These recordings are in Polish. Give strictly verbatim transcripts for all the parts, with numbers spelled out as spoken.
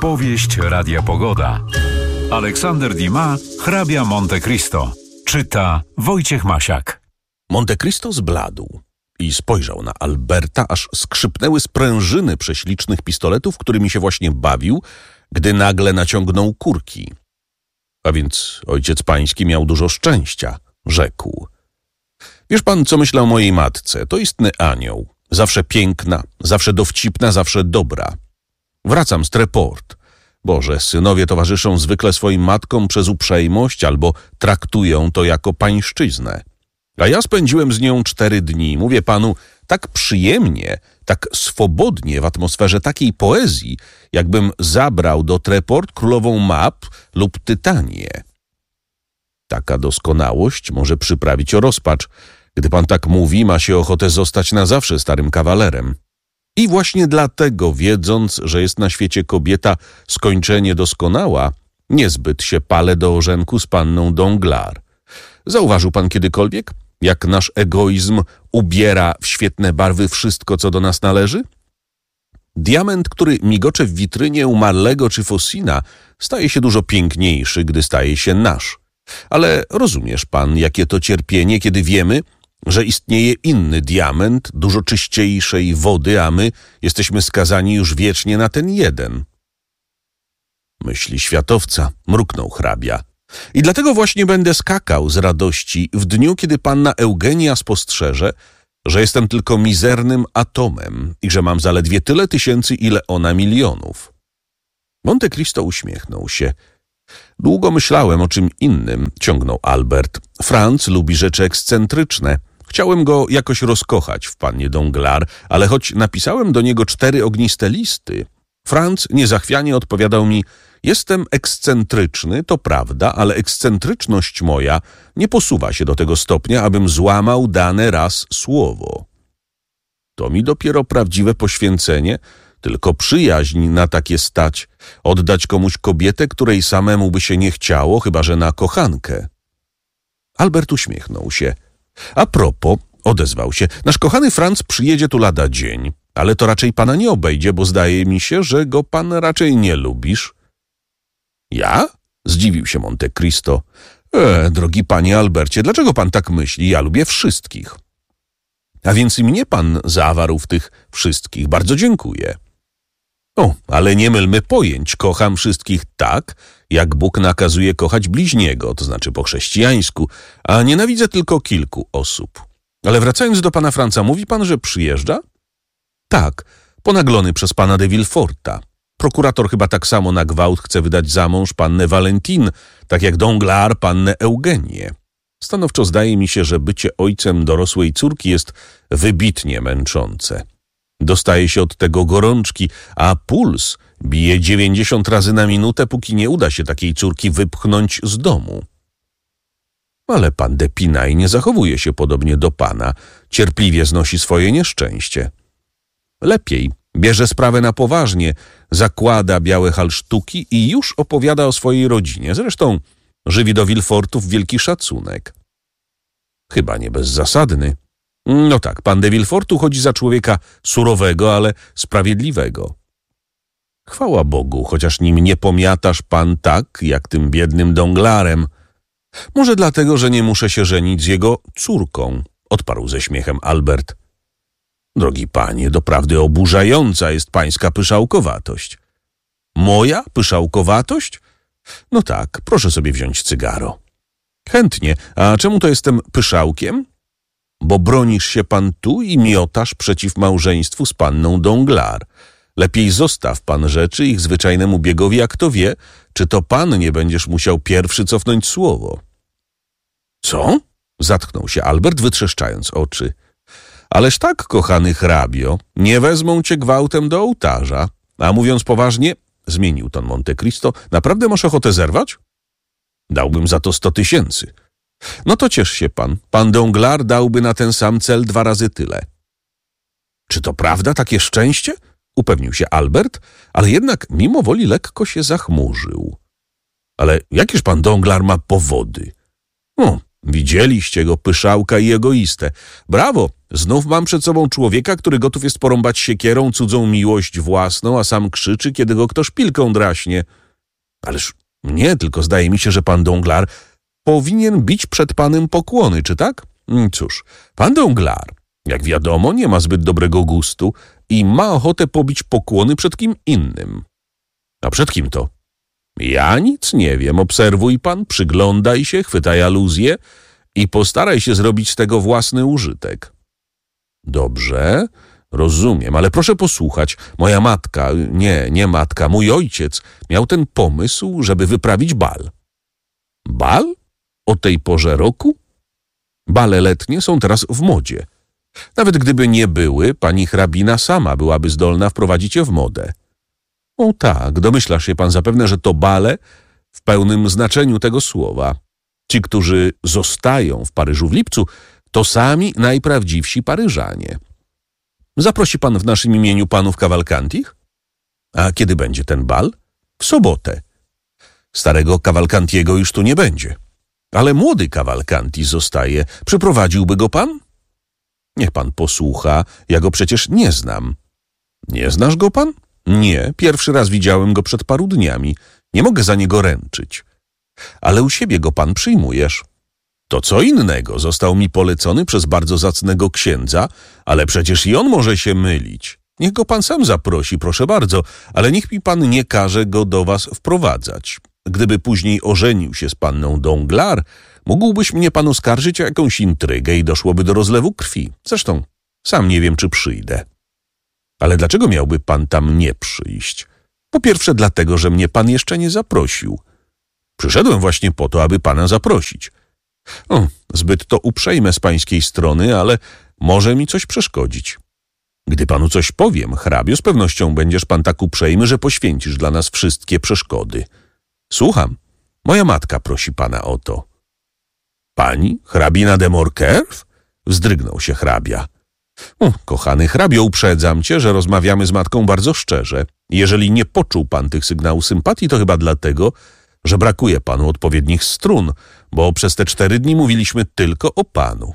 Powieść Radia Pogoda. Aleksander Dumas, hrabia Monte Cristo. Czyta Wojciech Masiak. Monte Cristo zbladł i spojrzał na Alberta, aż skrzypnęły sprężyny prześlicznych pistoletów, którymi się właśnie bawił, gdy nagle naciągnął kurki. A więc ojciec pański miał dużo szczęścia, rzekł. Wiesz pan, co myślę o mojej matce? To istny anioł. Zawsze piękna, zawsze dowcipna, zawsze dobra. Wracam z Treport. Boże, synowie towarzyszą zwykle swoim matkom przez uprzejmość albo traktują to jako pańszczyznę. A ja spędziłem z nią cztery dni. Mówię panu, tak przyjemnie, tak swobodnie w atmosferze takiej poezji, jakbym zabrał do Treport królową map lub Tytanię. Taka doskonałość może przyprawić o rozpacz. Gdy pan tak mówi, ma się ochotę zostać na zawsze starym kawalerem. I właśnie dlatego, wiedząc, że jest na świecie kobieta skończenie doskonała, niezbyt się palę do orzenku z panną Danglars. Zauważył pan kiedykolwiek, jak nasz egoizm ubiera w świetne barwy wszystko, co do nas należy? Diament, który migocze w witrynie u Marlego czy Fossina, staje się dużo piękniejszy, gdy staje się nasz. Ale rozumiesz pan, jakie to cierpienie, kiedy wiemy, że istnieje inny diament, dużo czyściejszej wody, a my jesteśmy skazani już wiecznie na ten jeden. Myśli światowca, mruknął hrabia. I dlatego właśnie będę skakał z radości w dniu, kiedy panna Eugenia spostrzeże, że jestem tylko mizernym atomem i że mam zaledwie tyle tysięcy, ile ona milionów. Monte Cristo uśmiechnął się. Długo myślałem o czym innym, ciągnął Albert. Franz lubi rzeczy ekscentryczne. Chciałem go jakoś rozkochać w pannie Danglars, ale choć napisałem do niego cztery ogniste listy, Franz niezachwianie odpowiadał mi: jestem ekscentryczny, to prawda, ale ekscentryczność moja nie posuwa się do tego stopnia, abym złamał dane raz słowo. To mi dopiero prawdziwe poświęcenie, tylko przyjaźń na takie stać, oddać komuś kobietę, której samemu by się nie chciało, chyba że na kochankę. Albert uśmiechnął się. A propos, odezwał się, nasz kochany Franz przyjedzie tu lada dzień, ale to raczej pana nie obejdzie, bo zdaje mi się, że go pan raczej nie lubisz. Ja? Zdziwił się Monte Cristo. E, drogi panie Albercie, dlaczego pan tak myśli? Ja lubię wszystkich. A więc i mnie pan zawarł w tych wszystkich. Bardzo dziękuję. O, ale nie mylmy pojęć. Kocham wszystkich tak, jak Bóg nakazuje kochać bliźniego, to znaczy po chrześcijańsku, a nienawidzę tylko kilku osób. Ale wracając do pana Franca, mówi pan, że przyjeżdża? Tak, ponaglony przez pana de Villeforta. Prokurator chyba tak samo na gwałt chce wydać za mąż pannę Valentine, tak jak Danglars pannę Eugenię. Stanowczo zdaje mi się, że bycie ojcem dorosłej córki jest wybitnie męczące. Dostaje się od tego gorączki, a puls bije dziewięćdziesiąt razy na minutę, póki nie uda się takiej córki wypchnąć z domu. Ale pan d'Epinay nie zachowuje się podobnie do pana, cierpliwie znosi swoje nieszczęście. Lepiej, bierze sprawę na poważnie, zakłada białe halsztuki i już opowiada o swojej rodzinie. Zresztą żywi do Villefortów wielki szacunek. Chyba nie bezzasadny. No tak, pan de Villefort uchodzi za człowieka surowego, ale sprawiedliwego. Chwała Bogu, chociaż nim nie pomiatasz pan tak, jak tym biednym Danglarsem. Może dlatego, że nie muszę się żenić z jego córką, odparł ze śmiechem Albert. Drogi panie, doprawdy oburzająca jest pańska pyszałkowatość. Moja pyszałkowatość? No tak, proszę sobie wziąć cygaro. Chętnie. A czemu to jestem pyszałkiem? Bo bronisz się pan tu i miotasz przeciw małżeństwu z panną Danglars. Lepiej zostaw pan rzeczy ich zwyczajnemu biegowi, a kto wie, czy to pan nie będziesz musiał pierwszy cofnąć słowo. Co? Zatchnął się Albert, wytrzeszczając oczy. Ależ tak, kochany hrabio, nie wezmą cię gwałtem do ołtarza. A mówiąc poważnie, zmienił ton Monte Cristo, naprawdę masz ochotę zerwać? Dałbym za to sto tysięcy. No to ciesz się pan. Pan Danglars dałby na ten sam cel dwa razy tyle. Czy to prawda, takie szczęście? Upewnił się Albert, ale jednak mimo woli lekko się zachmurzył. Ale jakież pan Danglars ma powody? O, Widzieliście go, pyszałka i egoistę. Brawo! Znów mam przed sobą człowieka, który gotów jest porąbać siekierą cudzą miłość własną, a sam krzyczy, kiedy go kto szpilką draśnie. Ależ nie, tylko zdaje mi się, że pan Danglars powinien bić przed panem pokłony, czy tak? Cóż, pan Danglars, jak wiadomo, nie ma zbyt dobrego gustu i ma ochotę pobić pokłony przed kim innym. A przed kim to? Ja nic nie wiem. Obserwuj pan, przyglądaj się, chwytaj aluzję i postaraj się zrobić z tego własny użytek. Dobrze, rozumiem, ale proszę posłuchać. Moja matka, nie, nie matka, mój ojciec miał ten pomysł, żeby wyprawić bal. Bal? O tej porze roku? Bale letnie są teraz w modzie. Nawet gdyby nie były, pani hrabina sama byłaby zdolna wprowadzić je w modę. O tak, domyślasz się pan zapewne, że to bale w pełnym znaczeniu tego słowa. Ci, którzy zostają w Paryżu w lipcu, to sami najprawdziwsi Paryżanie. Zaprosi pan w naszym imieniu panów Cavalcantich? A kiedy będzie ten bal? W sobotę. Starego Cavalcantiego już tu nie będzie. Ale młody Cavalcanti zostaje. Przyprowadziłby go pan? Niech pan posłucha, ja go przecież nie znam. Nie znasz go pan? Nie, pierwszy raz widziałem go przed paru dniami. Nie mogę za niego ręczyć. Ale u siebie go pan przyjmujesz. To co innego, został mi polecony przez bardzo zacnego księdza, ale przecież i on może się mylić. Niech go pan sam zaprosi, proszę bardzo, ale niech mi pan nie każe go do was wprowadzać. Gdyby później ożenił się z panną Danglars, mógłbyś mnie pan oskarżyć o jakąś intrygę i doszłoby do rozlewu krwi. Zresztą sam nie wiem, czy przyjdę. Ale dlaczego miałby pan tam nie przyjść? Po pierwsze dlatego, że mnie pan jeszcze nie zaprosił. Przyszedłem właśnie po to, aby pana zaprosić. O, zbyt to uprzejme z pańskiej strony, ale może mi coś przeszkodzić. Gdy panu coś powiem, hrabio, z pewnością będziesz pan tak uprzejmy, że poświęcisz dla nas wszystkie przeszkody. Słucham. Moja matka prosi pana o to. Pani, hrabina de Morcerf? Wzdrygnął się hrabia. O, kochany hrabio, uprzedzam cię, że rozmawiamy z matką bardzo szczerze. Jeżeli nie poczuł pan tych sygnałów sympatii, to chyba dlatego, że brakuje panu odpowiednich strun, bo przez te cztery dni mówiliśmy tylko o panu.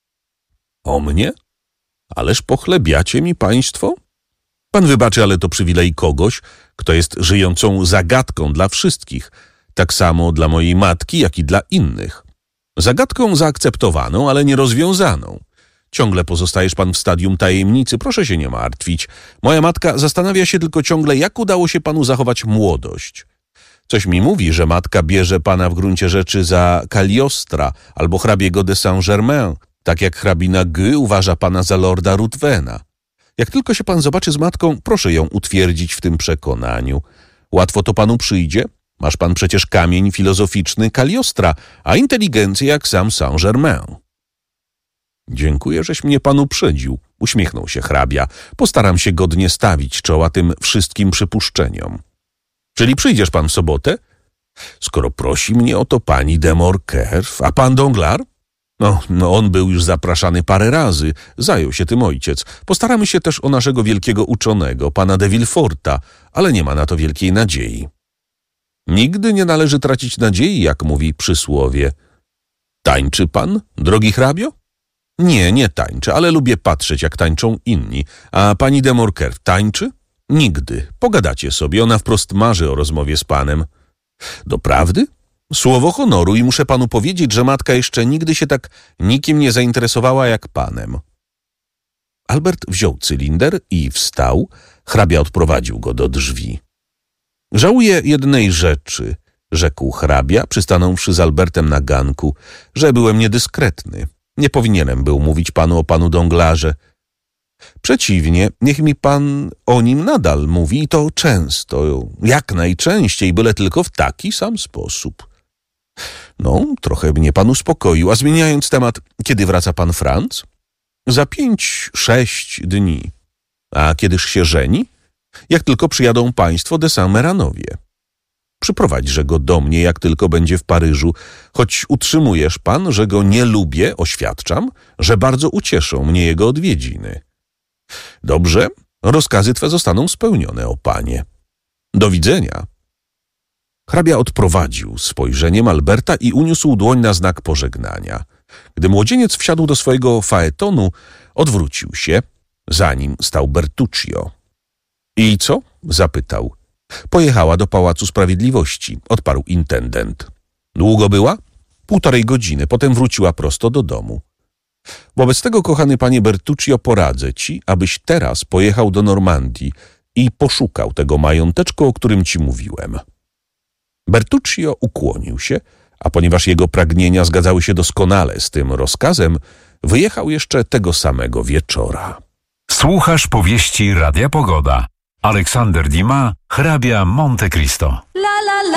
O mnie? Ależ pochlebiacie mi państwo? Pan wybaczy, ale to przywilej kogoś, kto jest żyjącą zagadką dla wszystkich, tak samo dla mojej matki, jak i dla innych. Zagadką zaakceptowaną, ale nierozwiązaną. Ciągle pozostajesz pan w stadium tajemnicy, proszę się nie martwić. Moja matka zastanawia się tylko ciągle, jak udało się panu zachować młodość. Coś mi mówi, że matka bierze pana w gruncie rzeczy za Cagliostra albo hrabiego de Saint-Germain, tak jak hrabina Gy uważa pana za lorda Ruthvena. Jak tylko się pan zobaczy z matką, proszę ją utwierdzić w tym przekonaniu. Łatwo to panu przyjdzie. Masz pan przecież kamień filozoficzny Cagliostra, a inteligencję jak sam Saint-Germain. Dziękuję, żeś mnie pan uprzedził, uśmiechnął się hrabia. Postaram się godnie stawić czoła tym wszystkim przypuszczeniom. Czyli przyjdziesz pan w sobotę? Skoro prosi mnie o to pani de Morcerf, a pan Danglars? No, no, on był już zapraszany parę razy, zajął się tym ojciec. Postaramy się też o naszego wielkiego uczonego, pana de Villeforta, ale nie ma na to wielkiej nadziei. Nigdy nie należy tracić nadziei, jak mówi przysłowie. Tańczy pan, drogi hrabio? Nie, nie tańczę, ale lubię patrzeć, jak tańczą inni. A pani de Morcerf tańczy? Nigdy. Pogadacie sobie, ona wprost marzy o rozmowie z panem. Doprawdy? Słowo honoru i muszę panu powiedzieć, że matka jeszcze nigdy się tak nikim nie zainteresowała jak panem. Albert wziął cylinder i wstał. Hrabia odprowadził go do drzwi. Żałuję jednej rzeczy, rzekł hrabia, przystanąwszy z Albertem na ganku, że byłem niedyskretny. Nie powinienem był mówić panu o panu Danglarze. Przeciwnie, niech mi pan o nim nadal mówi i to często, jak najczęściej, byle tylko w taki sam sposób. No, trochę mnie pan uspokoił, a zmieniając temat, kiedy wraca pan Franz? Za pięć, sześć dni. A kiedyż się żeni? Jak tylko przyjadą państwo de Saint-Meranowie. Przyprowadźże go do mnie, jak tylko będzie w Paryżu, choć utrzymujesz pan, że go nie lubię, oświadczam, że bardzo ucieszą mnie jego odwiedziny. Dobrze, rozkazy twe zostaną spełnione, o panie. Do widzenia. Hrabia odprowadził spojrzeniem Alberta i uniósł dłoń na znak pożegnania. Gdy młodzieniec wsiadł do swojego faetonu, odwrócił się. Za nim stał Bertuccio. I co? Zapytał. Pojechała do Pałacu Sprawiedliwości, odparł intendent. Długo była? Półtorej godziny, potem wróciła prosto do domu. Wobec tego, kochany panie Bertuccio, poradzę ci, abyś teraz pojechał do Normandii i poszukał tego mająteczku, o którym ci mówiłem. Bertuccio ukłonił się, a ponieważ jego pragnienia zgadzały się doskonale z tym rozkazem, wyjechał jeszcze tego samego wieczora. Słuchasz powieści Radia Pogoda. Aleksander Dumas, hrabia Monte Cristo. La la la.